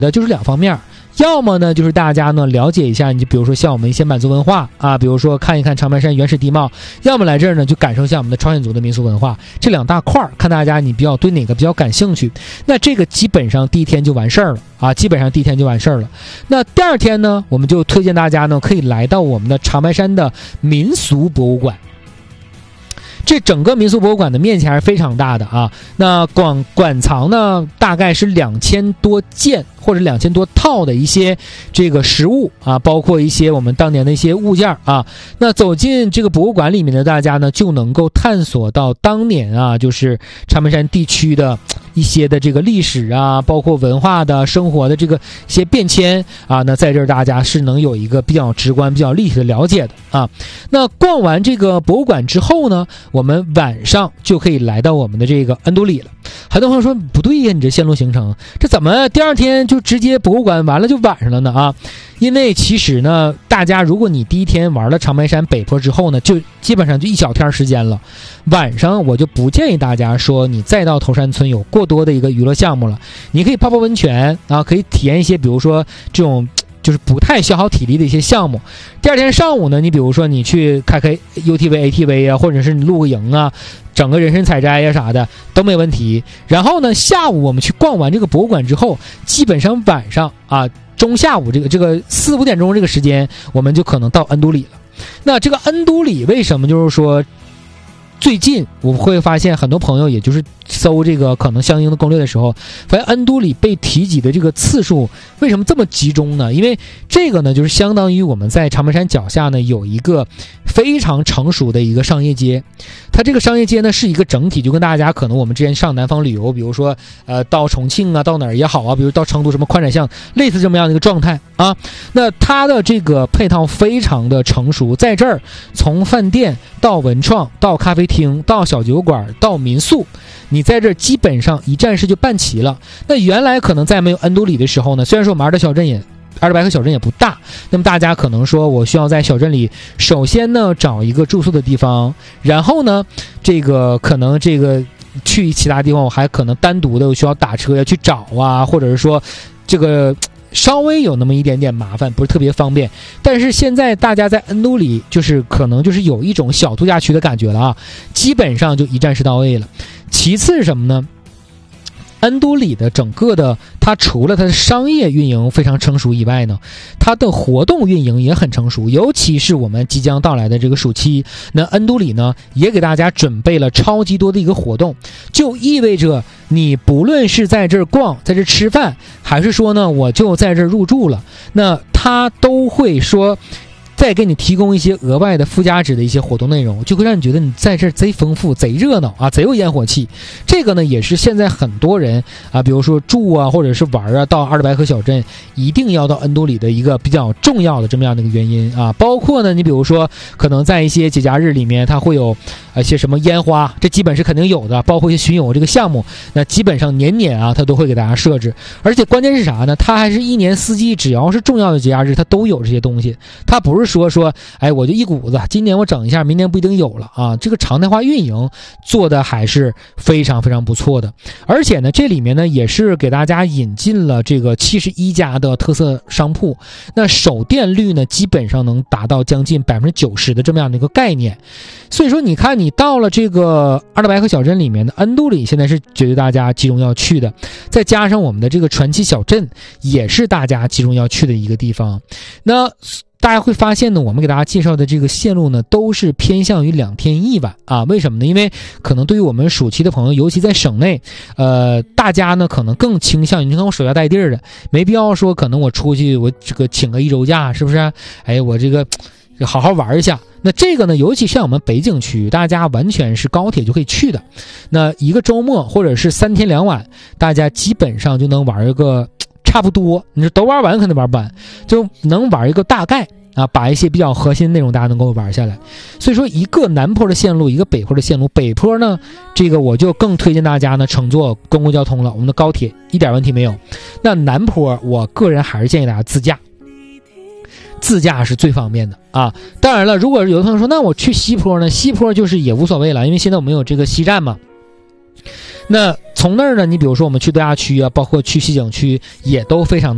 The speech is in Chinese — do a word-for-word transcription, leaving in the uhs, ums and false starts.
的就是两方面，要么呢就是大家呢了解一下，你就比如说像我们一些满族文化啊，比如说看一看长白山原始地貌，要么来这儿呢就感受一下我们的朝鲜族的民俗文化，这两大块看大家你比较对哪个比较感兴趣。那这个基本上第一天就完事儿了啊，基本上第一天就完事儿了。那第二天呢，我们就推荐大家呢可以来到我们的长白山的民俗博物馆。这整个民俗博物馆的面积还是非常大的啊，那馆馆藏呢大概是两千多件或者两千多套的一些这个实物啊，包括一些我们当年的一些物件啊。那走进这个博物馆里面的大家呢，就能够探索到当年啊，就是长白山地区的一些的这个历史啊，包括文化的生活的这个一些变迁啊。那在这儿大家是能有一个比较直观比较立体的了解的啊。那逛完这个博物馆之后呢，我们晚上就可以来到我们的这个恩都里了。很多朋友说不对呀，你这线路行程这怎么第二天就直接博物馆完了就晚上了呢啊？因为其实呢，大家如果你第一天玩了长白山北坡之后呢，就基本上就一小天时间了，晚上我就不建议大家说你再到头山村有过多的一个娱乐项目了。你可以泡泡温泉啊，可以体验一些比如说这种就是不太消耗体力的一些项目。第二天上午呢，你比如说你去开开 U T V A T V 啊，或者是你露个营啊，整个人参采摘呀啥的都没问题。然后呢，下午我们去逛完这个博物馆之后，基本上晚上啊中下午这个这个四五点钟这个时间，我们就可能到恩都里了。那这个恩都里为什么就是说最近我会发现很多朋友也就是搜这个可能相应的攻略的时候，发现恩都里被提及的这个次数为什么这么集中呢？因为这个呢就是相当于我们在长白山脚下呢有一个非常成熟的一个商业街。它这个商业街呢是一个整体，就跟大家可能我们之前上南方旅游，比如说呃到重庆啊，到哪儿也好啊，比如到成都什么宽窄巷，类似这么样的一个状态啊。那它的这个配套非常的成熟，在这儿从饭店到文创到咖啡厅到小酒馆到民宿，你在这儿基本上一站式就办齐了。那原来可能在没有恩都里的时候呢，虽然说我们二德小镇也二德白河小镇也不大，那么大家可能说我需要在小镇里首先呢找一个住宿的地方，然后呢这个可能这个去其他地方我还可能单独的需要打车要去找啊，或者是说这个稍微有那么一点点麻烦，不是特别方便。但是现在大家在恩都里就是可能就是有一种小度假区的感觉了啊，基本上就一站式到位了。其次是什么呢？恩都里的整个的它除了它的商业运营非常成熟以外呢，它的活动运营也很成熟。尤其是我们即将到来的这个暑期，那恩都里呢也给大家准备了超级多的一个活动，就意味着你不论是在这儿逛在这儿吃饭，还是说呢我就在这儿入住了，那它都会说再给你提供一些额外的附加值的一些活动内容，就会让你觉得你在这儿贼丰富贼热闹啊，贼有烟火气。这个呢也是现在很多人啊，比如说住啊或者是玩啊，到二德白河小镇一定要到恩都里的一个比较重要的这么样的一个原因啊。包括呢你比如说可能在一些节假日里面它会有一些什么烟花，这基本是肯定有的，包括一些巡游这个项目，那基本上年年啊它都会给大家设置。而且关键是啥呢，它还是一年四季只要是重要的节假日它都有这些东西，它不是说说哎我就一股子今年我整一下明年不一定有了啊。这个常态化运营做的还是非常非常不错的。而且呢这里面呢也是给大家引进了这个七十一家的特色商铺，那守店率呢基本上能达到将近百分之九十的这么样的一个概念。所以说你看你到了这个二德白河小镇里面的恩都里现在是绝对大家集中要去的，再加上我们的这个传奇小镇也是大家集中要去的一个地方。那大家会发现呢，我们给大家介绍的这个线路呢都是偏向于两天一晚啊。为什么呢？因为可能对于我们暑期的朋友，尤其在省内呃，大家呢可能更倾向于你看我守家带地儿的，没必要说可能我出去我这个请个一周假，是不是？哎我这个好好玩一下。那这个呢尤其像我们北景区大家完全是高铁就可以去的，那一个周末或者是三天两晚大家基本上就能玩一个差不多，你说都玩完可能玩不完，就能玩一个大概啊，把一些比较核心的内容大家能够玩下来。所以说一个南坡的线路一个北坡的线路，北坡呢这个我就更推荐大家呢乘坐公共交通了，我们的高铁一点问题没有。那南坡我个人还是建议大家自驾，自驾是最方便的啊。当然了，如果有的朋友说那我去西坡呢，西坡就是也无所谓了，因为现在我们有这个西站嘛。那从那儿呢你比如说我们去度假区啊，包括去西景区也都非常的